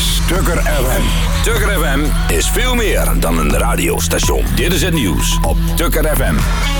is Tukker FM. Tukker FM is veel meer dan een radiostation. Dit is het nieuws op Tukker FM.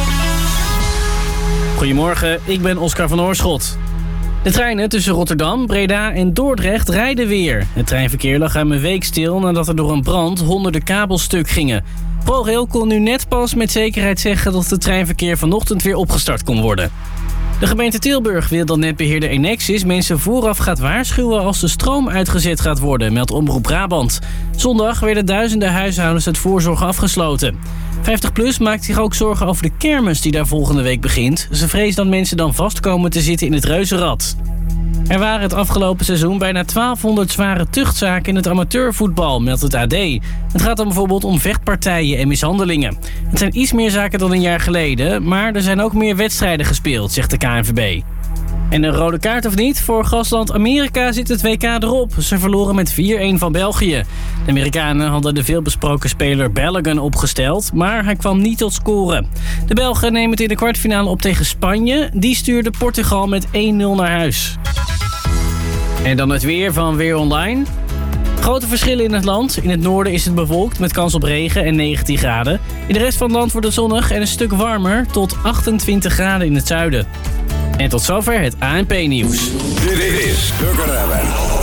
Goedemorgen, ik ben Oscar van Oorschot. De treinen tussen Rotterdam, Breda en Dordrecht rijden weer. Het treinverkeer lag ruim een week stil nadat er door een brand honderden kabels stuk gingen. ProRail kon nu net pas met zekerheid zeggen dat het treinverkeer vanochtend weer opgestart kon worden. De gemeente Tilburg wil dat netbeheerder Enexis mensen vooraf gaat waarschuwen als de stroom uitgezet gaat worden, meldt Omroep Brabant. Zondag werden duizenden huishoudens uit voorzorg afgesloten. 50PLUS maakt zich ook zorgen over de kermis die daar volgende week begint. Ze vreest dat mensen dan vast komen te zitten in het reuzenrad. Er waren het afgelopen seizoen bijna 1200 zware tuchtzaken in het amateurvoetbal, meldt het AD. Het gaat dan bijvoorbeeld om vechtpartijen en mishandelingen. Het zijn iets meer zaken dan een jaar geleden, maar er zijn ook meer wedstrijden gespeeld, zegt de KNVB. En een rode kaart of niet? Voor gastland Amerika zit het WK erop. Ze verloren met 4-1 van België. De Amerikanen hadden de veelbesproken speler Balogun opgesteld, maar hij kwam niet tot scoren. De Belgen nemen het in de kwartfinale op tegen Spanje. Die stuurde Portugal met 1-0 naar huis. En dan het weer van Weer Online. Grote verschillen in het land. In het noorden is het bewolkt met kans op regen en 19 graden. In de rest van het land wordt het zonnig en een stuk warmer tot 28 graden in het zuiden. En tot zover het ANP-nieuws. Dit is Tukker FM.